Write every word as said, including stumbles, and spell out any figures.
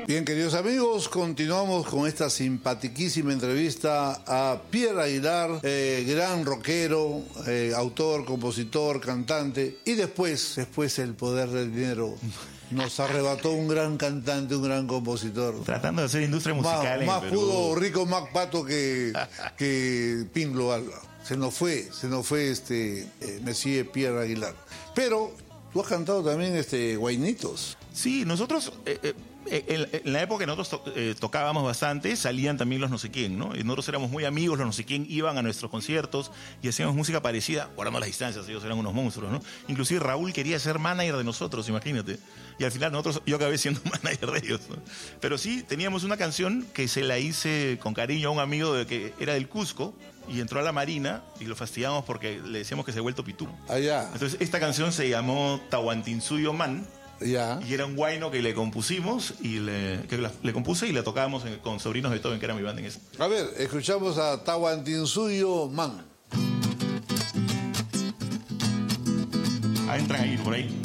Bien, queridos amigos, continuamos con esta simpatiquísima entrevista a Pierre Aguilar, eh, gran rockero, eh, autor, compositor, cantante, y después, después el poder del dinero nos arrebató un gran cantante, un gran compositor. Tratando de hacer industria musical. Más, más en Perú. pudo Rico Mac Pato que, que Pin Global. Se nos fue, se nos fue este eh, Monsieur Pierre Aguilar. Pero tú has cantado también este Guainitos. Sí, nosotros... Eh, eh, En, en la época que nosotros to, eh, tocábamos bastante, salían también los no sé quién, ¿no? Y nosotros éramos muy amigos, los no sé quién iban a nuestros conciertos y hacíamos música parecida, guardando las distancias, ellos eran unos monstruos, ¿no? Inclusive Raúl quería ser manager de nosotros, imagínate. Y al final nosotros, yo acabé siendo manager de ellos, ¿no? Pero sí, teníamos una canción que se la hice con cariño a un amigo de que era del Cusco y entró a la Marina y lo fastidiamos porque le decíamos que se ha vuelto pitú. Allá. Entonces esta canción se llamó Tahuantinsuyo Man. Ya. Y era un guayno que le compusimos y le, que la, le compuse y la tocábamos en, con Sobrinos de Beethoven, que era mi banda en eso. A ver, escuchamos a Tahuantinsuyo Man. Ah, entran ahí, por ahí.